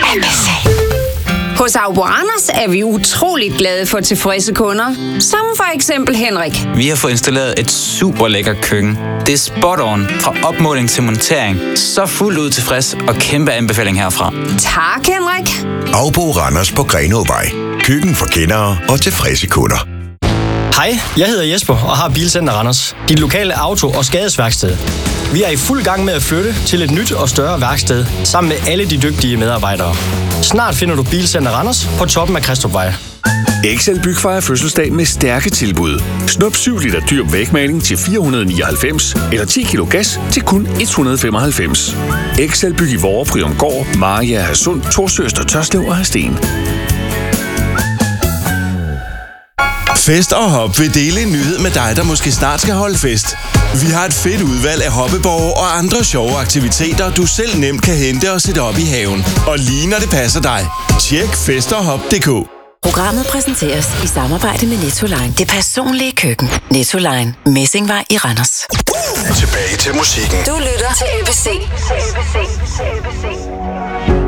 Hos Auboranders er vi utroligt glade for tilfredse kunder, som for eksempel Henrik. Vi har fået installeret et super lækker køkken. Det er spot on fra opmåling til montering. Så fuldt ud tilfreds og kæmpe anbefaling herfra. Tak, Henrik. Auboranders på Grenåvej. Køkken for kendere og tilfredse kunder. Hej, jeg hedder Jesper og har Bilcenter Randers. Dit lokale auto- og skadesværksted. Vi er i fuld gang med at flytte til et nyt og større værksted, sammen med alle de dygtige medarbejdere. Snart finder du Bilcenter Randers på toppen af Kristupvej. Excel Byg fejrer fødselsdag med stærke tilbud. Snup 7 liter dyr vægmaling til 499, eller 10 kilo gas til kun 195. Excel Byg i Vorre, Priumgård, Maria, Hadsund, Torsøster, Tørslev og Hadsten. Fest og Hop vil dele en nyhed med dig, der måske snart skal holde fest. Vi har et fedt udvalg af hoppeborge og andre sjove aktiviteter, du selv nemt kan hente og sætte op i haven. Og lige når det passer dig, tjek festoghop.dk. Programmet præsenteres i samarbejde med Nettoline. Det personlige køkken. Nettoline. Messingvej i Randers. Tilbage til musikken. Du lytter til ABC.